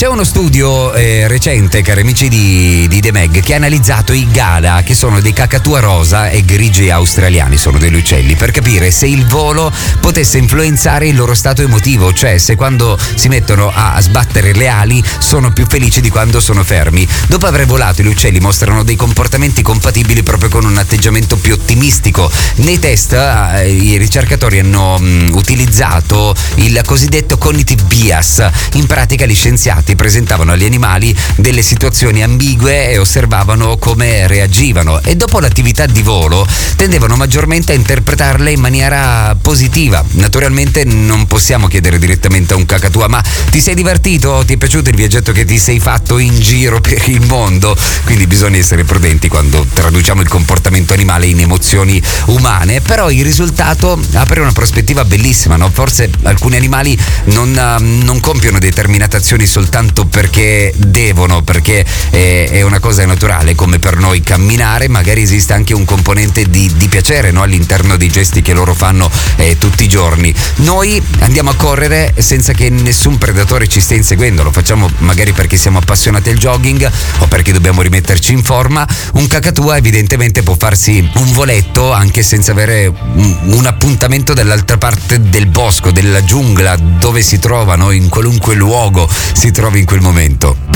C'è uno studio recente, cari amici di The Meg, che ha analizzato i gala, che sono dei cacatua rosa e grigi australiani, sono degli uccelli, per capire se il volo potesse influenzare il loro stato emotivo, cioè se quando si mettono a sbattere le ali sono più felici di quando sono fermi. Dopo aver volato, gli uccelli mostrano dei comportamenti compatibili proprio con un atteggiamento più ottimistico. Nei test i ricercatori hanno utilizzato il cosiddetto cognitive bias. In pratica gli scienziati presentavano agli animali delle situazioni ambigue e osservavano come reagivano, e dopo l'attività di volo tendevano maggiormente a interpretarle in maniera positiva. Naturalmente non possiamo chiedere direttamente a un cacatua: ma ti sei divertito? Ti è piaciuto il viaggetto che ti sei fatto in giro per il mondo? Quindi bisogna essere prudenti quando traduciamo il comportamento animale in emozioni umane, però il risultato apre una prospettiva bellissima, no? Forse alcuni animali non compiono determinate azioni soltanto perché devono, perché è una cosa naturale, come per noi camminare. Magari esiste anche un componente di piacere, no? All'interno dei gesti che loro fanno tutti i giorni. Noi andiamo a correre senza che nessun predatore ci stia inseguendo, lo facciamo magari perché siamo appassionati al jogging o perché dobbiamo rimetterci in forma. Un cacatua evidentemente può farsi un voletto anche senza avere un appuntamento dall'altra parte del bosco, della giungla, dove si trovano, in qualunque luogo si trovi in quel momento.